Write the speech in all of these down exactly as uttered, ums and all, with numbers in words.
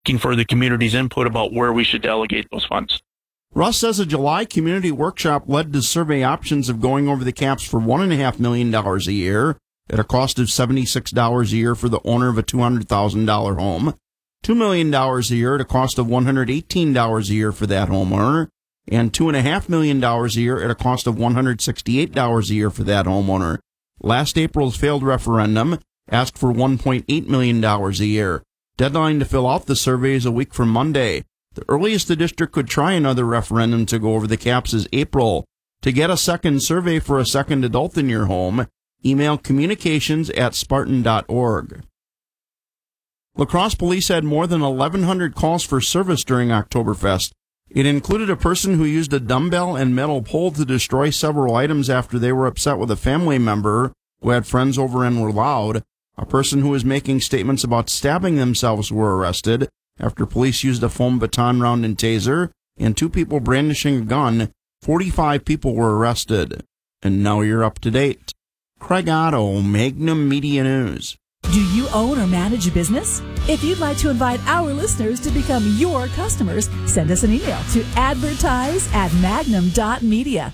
looking for the community's input about where we should delegate those funds. Russ says a July community workshop led to survey options of going over the caps for one point five million dollars a year at a cost of seventy-six dollars a year for the owner of a two hundred thousand dollars home, two million dollars a year at a cost of one hundred eighteen dollars a year for that homeowner, and two point five million dollars a year at a cost of one hundred sixty-eight dollars a year for that homeowner. Last April's failed referendum asked for one point eight million dollars a year. Deadline to fill out the survey is a week from Monday. The earliest the district could try another referendum to go over the caps is April. To get a second survey for a second adult in your home, email communications at spartan dot org. La Crosse police had more than eleven hundred calls for service during Oktoberfest. It included a person who used a dumbbell and metal pole to destroy several items after they were upset with a family member who had friends over and were loud. A person who was making statements about stabbing themselves were arrested after police used a foam baton round and taser, and two people brandishing a gun. forty-five people were arrested. And now you're up to date. Craig Otto, Magnum Media News. Do you own or manage a business? If you'd like to invite our listeners to become your customers, send us an email to advertise at magnum dot media.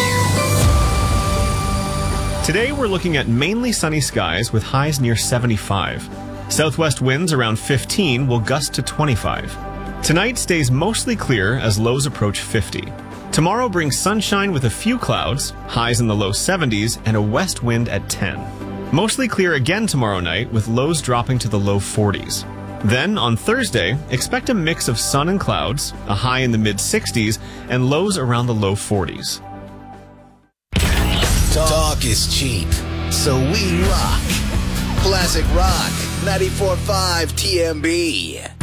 Today we're looking at mainly sunny skies with highs near seventy-five. Southwest winds around fifteen will gust to twenty-five. Tonight stays mostly clear as lows approach fifty. Tomorrow brings sunshine with a few clouds, highs in the low seventies, and a west wind at ten. Mostly clear again tomorrow night with lows dropping to the low forties. Then, on Thursday, expect a mix of sun and clouds, a high in the mid sixties, and lows around the low forties. Talk is cheap, so we rock. Classic Rock, ninety-four point five T M B.